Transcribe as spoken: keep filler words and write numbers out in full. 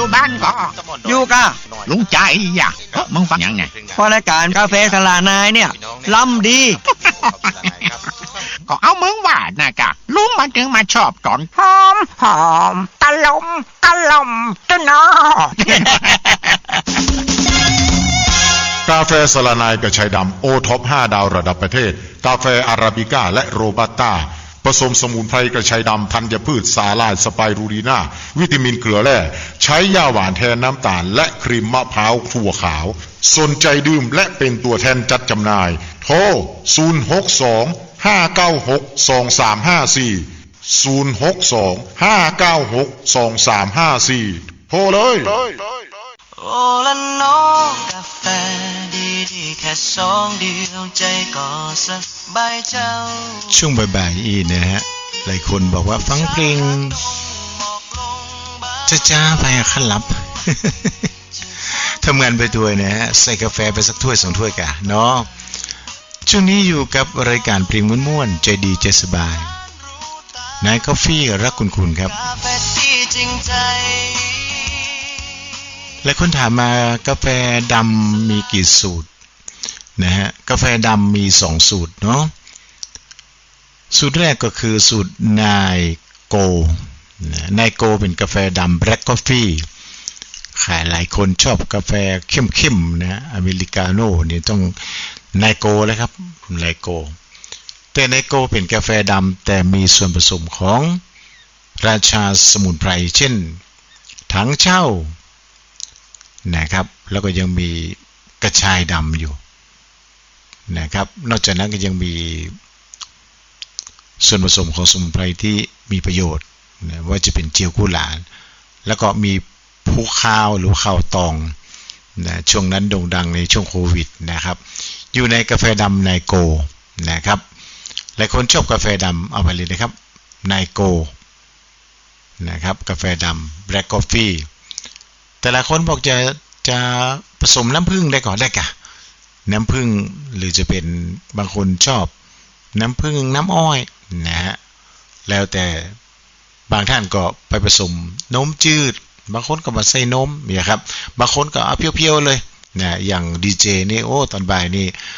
บ้านก็อยู่กะลุงใจอยากมึงฟังยังไงพอรายการกาแฟสลานายเนี่ยล้ำดีก็เอามึงว่านะกะลุงมันถึงมาชอบตอนหอมหอมตะลมตะลมตะนอกาแฟสลานายกระชายดำโอท็อปห้าดาวระดับประเทศกาแฟอาราบิก้าและโรบัสต้าผสมสมุนไพรกระชายดำธัญพืชสาลายสไปรูลีนาวิตามินเกลือแร่ใช้ยาหวานแทนน้ำตาลและครีมมะพร้าวถั่วขาวสนใจดื่มและเป็นตัวแทนจัดจำหน่ายโทรศูนย์ หก สอง ห้า เก้า หก สอง สาม ห้า สี่ ศูนย์ หก สอง ห้า เก้า หก สอง สาม ห้า สี่โทรเลยโอ้ละน้องกาแฟดีๆแค่สองเดียวใจก็สบายเจ้าช่วงบ่ายๆอีนะฮะหลายคนบอกว่าฟังเพลงจ้าๆไปขั้นลับ ทำงานไปด้วยนะฮะใส่กาแฟไปสักถ้วยสองถ้วยกะเนาะช่วงนี้อยู่กับรายการเพลงม่วนๆใจดีใจสบายนายกาแฟรักคุณๆครับและคนถามมากาแฟดำมีกี่สูตรนะฮะกาแฟดำมีสองสูตรเนาะสูตรแรกก็คือสูตรนายโกนายโกเป็นกาแฟดำแบล็กกาแฟขายหลายคนชอบกาแฟเข้มๆนะอเมริกาโน่นี่ต้องนายโกเลยครับนายโกแต่นายโกเป็นกาแฟดำแต่มีส่วนผสมของราชาสมุนไพรเช่นถังเช่านะครับแล้วก็ยังมีกระชายดำอยู่นะครับนอกจากนั้นก็ยังมีส่วนผสมของสมุนไพรที่มีประโยชน์นะว่าจะเป็นเจียวกุหลาบแล้วก็มีผู้ข้าวหรือข้าวตองนะช่วงนั้นโด่งดังในช่วงโควิดนะครับอยู่ในกาแฟดำไนโกนะครับหลายคนชอบกาแฟดำเอาไปเลยนะครับไนโกนะครับกาแฟดำแบล็กกาแฟแต่ละคนบอกจะจะผสมน้ำผึ้งได้ก่อนได้กะน้ำผึ้งหรือจะเป็นบางคนชอบน้ำผึ้งน้ำอ้อยนะฮะแล้วแต่บางท่านก็ไปผสมนมจืดบางคนก็มาใส่นมเนี่ยครับบางคนก็เอาเพียวๆเลยนะอย่างดีเจนี่โอ้ตอนบ่ายนี่